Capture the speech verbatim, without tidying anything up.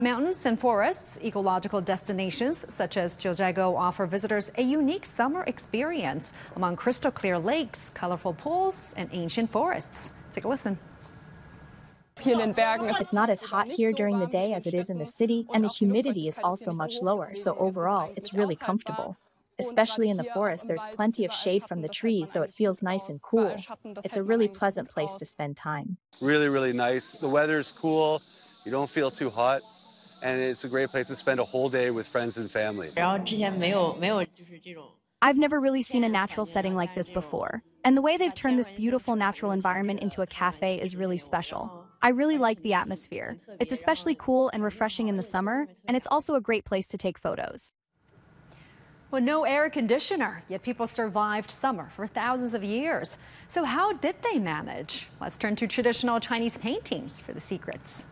Mountains and forests, ecological destinations such as Jiuzhaigou offer visitors a unique summer experience among crystal clear lakes, colorful pools, and ancient forests. Take a listen. It's not as hot here during the day as it is in the city, and the humidity is also much lower, so overall, it's really comfortable. Especially in the forest, there's plenty of shade from the trees, so it feels nice and cool. It's a really pleasant place to spend time. Really, really nice. The weather's cool. You don't feel too hot. And it's a great place to spend a whole day with friends and family. I've never really seen a natural setting like this before. And the way they've turned this beautiful natural environment into a cafe is really special. I really like the atmosphere. It's especially cool and refreshing in the summer, and it's also a great place to take photos. Well, no air conditioner, yet people survived summer for thousands of years. So how did they manage? Let's turn to traditional Chinese paintings for the secrets.